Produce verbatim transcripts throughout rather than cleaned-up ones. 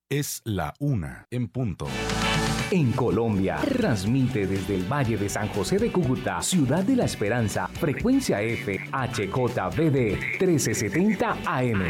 Es la una en punto. En Colombia, transmite desde el Valle de San José de Cúcuta, Ciudad de la Esperanza, frecuencia F, H J V D trece setenta A M.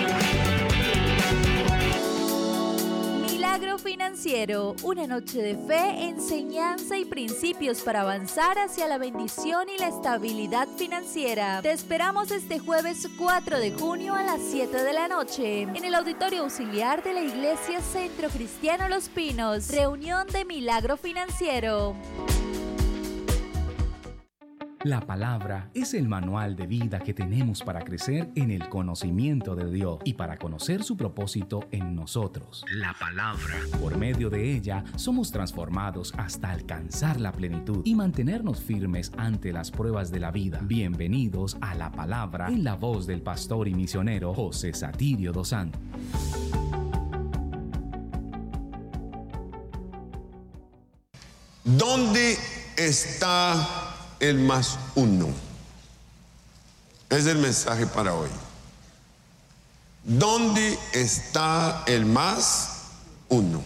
Milagro Financiero, una noche de fe, enseñanza y principios para avanzar hacia la bendición y la estabilidad financiera. Te esperamos este jueves cuatro de junio a las siete de la noche en el Auditorio Auxiliar de la Iglesia Centro Cristiano Los Pinos. Reunión de Milagro Financiero. La palabra es el manual de vida que tenemos para crecer en el conocimiento de Dios y para conocer su propósito en nosotros. La palabra. Por medio de ella somos transformados hasta alcanzar la plenitud y mantenernos firmes ante las pruebas de la vida. Bienvenidos a La Palabra en la voz del pastor y misionero José Satirio dos Santos. ¿Dónde está el más uno? Es el mensaje para hoy. ¿Dónde está el más uno?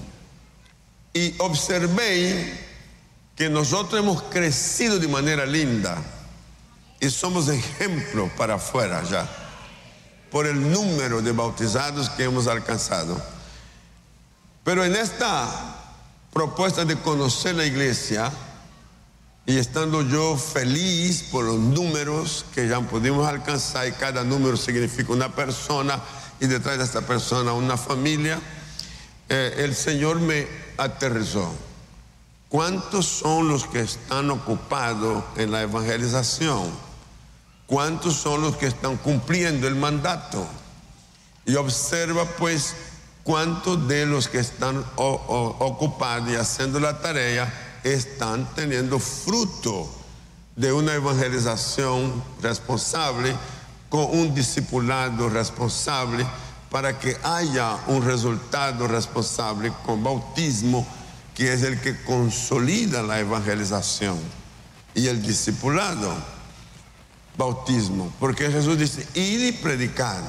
Y observé que nosotros hemos crecido de manera linda y somos ejemplo para afuera ya, por el número de bautizados que hemos alcanzado. Pero en esta propuesta de conocer la iglesia, y estando yo feliz por los números que ya pudimos alcanzar, y cada número significa una persona, y detrás de esta persona una familia, eh, el Señor me aterrizó. ¿Cuántos son los que están ocupados en la evangelización? ¿Cuántos son los que están cumpliendo el mandato? Y observa pues cuántos de los que están o, o, ocupados y haciendo la tarea están teniendo fruto de una evangelización responsable, con un discipulado responsable, para que haya un resultado responsable con bautismo, que es el que consolida la evangelización, y el discipulado, bautismo, porque Jesús dice: id y predicad,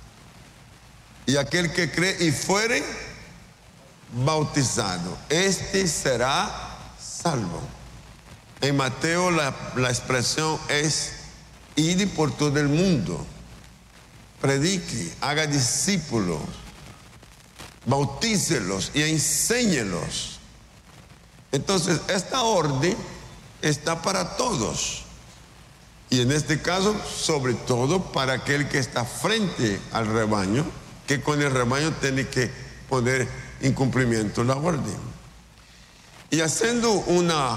y aquel que cree y fuere bautizado, este será salvo. En Mateo la, la expresión es: id por todo el mundo, predique, haga discípulos, bautícelos y enséñelos. Entonces esta orden está para todos, y en este caso sobre todo para aquel que está frente al rebaño, que con el rebaño tiene que poner en cumplimiento la orden. Y haciendo una,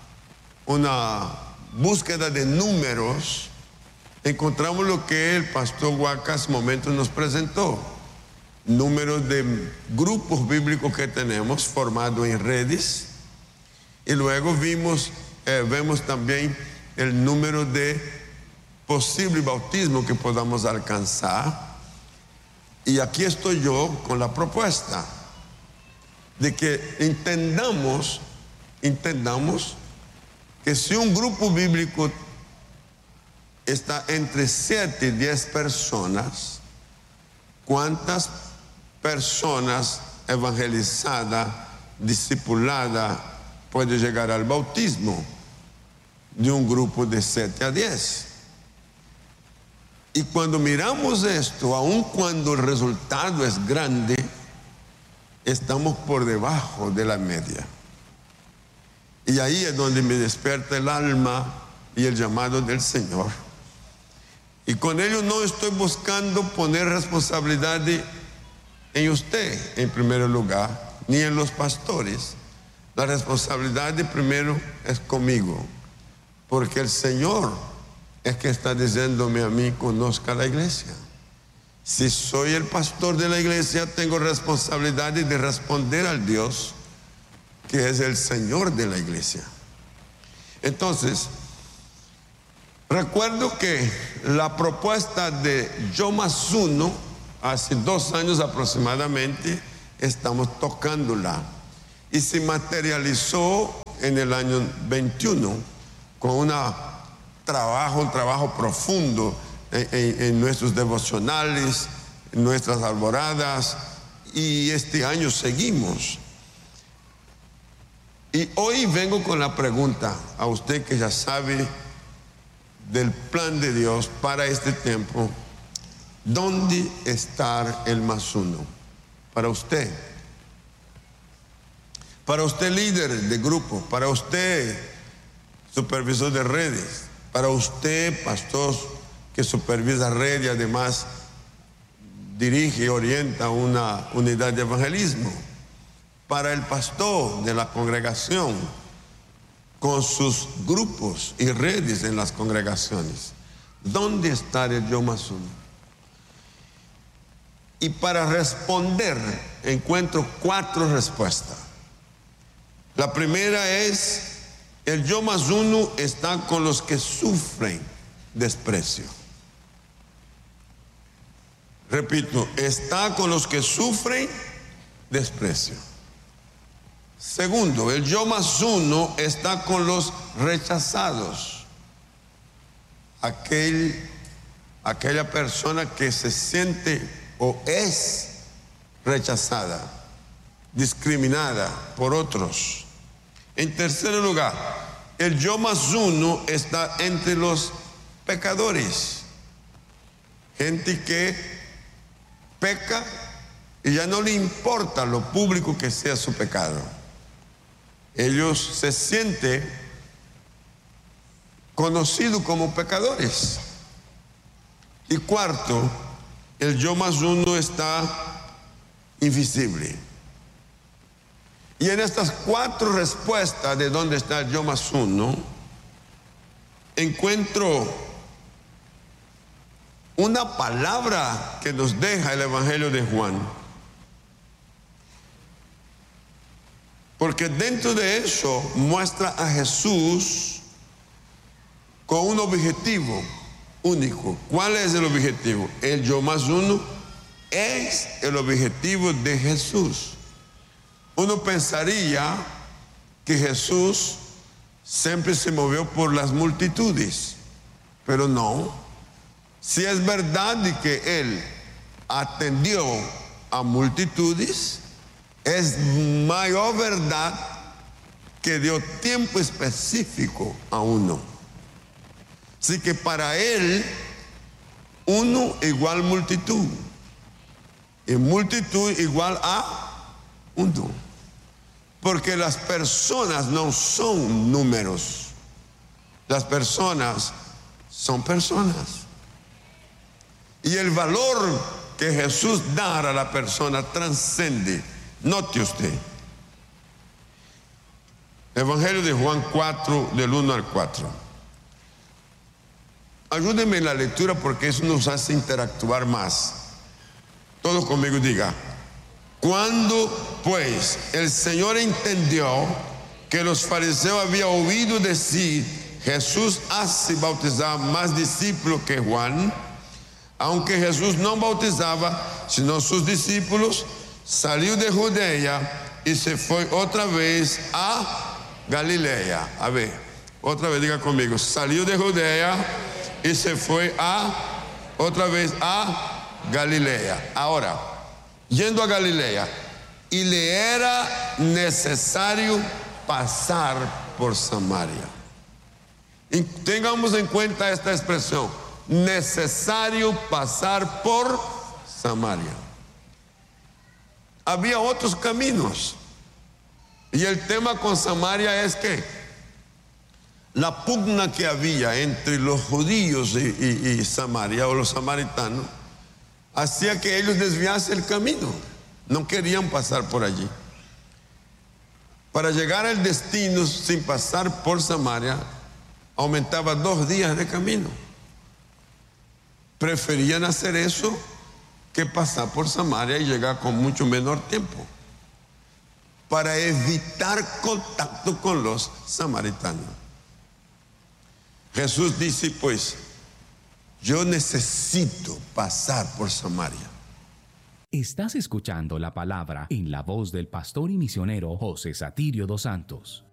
una búsqueda de números, encontramos lo que el pastor Huacas momento nos presentó: números de grupos bíblicos que tenemos formados en redes, y luego vimos, eh, vemos también el número de posible bautismo que podamos alcanzar. Y aquí estoy yo con la propuesta de que entendamos, entendamos que si un grupo bíblico está entre siete y diez personas, ¿cuántas personas evangelizadas, discipuladas, puede llegar al bautismo de un grupo de siete a diez? Y cuando miramos esto, aun cuando el resultado es grande, estamos por debajo de la media. Y ahí es donde me despierta el alma y el llamado del Señor. Y con ello no estoy buscando poner responsabilidad en usted en primer lugar, ni en los pastores. La responsabilidad de primero es conmigo, porque el Señor es que está diciéndome a mí: conozca la iglesia. Si soy el pastor de la iglesia, tengo responsabilidad de responder al Dios que es el Señor de la iglesia. Entonces, recuerdo que la propuesta de Yo Más Uno, hace dos años aproximadamente, estamos tocándola, y se materializó en el año veintiuno con una trabajo, un trabajo profundo en, en, en nuestros devocionales, en nuestras alboradas y este año seguimos. Y hoy vengo con la pregunta a usted que ya sabe del plan de Dios para este tiempo. ¿Dónde está el más uno? Para usted. Para usted líder de grupo, para usted supervisor de redes, para usted pastor que supervisa redes y además dirige y orienta una unidad de evangelismo, para el pastor de la congregación con sus grupos y redes en las congregaciones. ¿Dónde está el yo más uno? Y para responder encuentro cuatro respuestas. La primera es: el yo más uno está con los que sufren desprecio. Repito, está con los que sufren desprecio. Segundo, el yo más uno está con los rechazados. Aquel, aquella persona que se siente o es rechazada, discriminada por otros. En tercer lugar, el yo más uno está entre los pecadores. Gente que peca y ya no le importa lo público que sea su pecado. Ellos se sienten conocidos como pecadores. Y cuarto, el yo más uno está invisible. Y en estas cuatro respuestas de dónde está el yo más uno, encuentro una palabra que nos deja el Evangelio de Juan. Porque dentro de eso muestra a Jesús con un objetivo único. ¿Cuál es el objetivo? El yo más uno es el objetivo de Jesús. Uno pensaría que Jesús siempre se movió por las multitudes, pero no. Si es verdad de que Él atendió a multitudes, es mayor verdad que dio tiempo específico a uno. Así que para Él, uno igual multitud, y multitud igual a uno. Porque las personas no son números, las personas son personas. Y el valor que Jesús da a la persona trascende. Note usted. Evangelio de Juan cuatro, del uno al cuatro. Ayúdenme en la lectura porque eso nos hace interactuar más. Todos conmigo diga: cuando pues el Señor entendió que los fariseos habían oído decir: Jesús hace bautizar más discípulos que Juan, aunque Jesús no bautizaba sino sus discípulos, salió de Judea y se fue otra vez a Galilea. A ver, otra vez diga conmigo: salió de Judea y se fue a otra vez a Galilea. Ahora, yendo a Galilea, y le era necesario pasar por Samaria. Y tengamos en cuenta esta expresión: necesario pasar por Samaria. Había otros caminos. Y el tema con Samaria es que la pugna que había entre los judíos y, y, y Samaria, o los samaritanos, hacía que ellos desviasen el camino. No querían pasar por allí. Para llegar al destino sin pasar por Samaria, aumentaba dos días de camino. Preferían hacer eso que pasar por Samaria y llegar con mucho menor tiempo, para evitar contacto con los samaritanos. Jesús dice pues: yo necesito pasar por Samaria. Estás escuchando la palabra en la voz del pastor y misionero José Satirio dos Santos.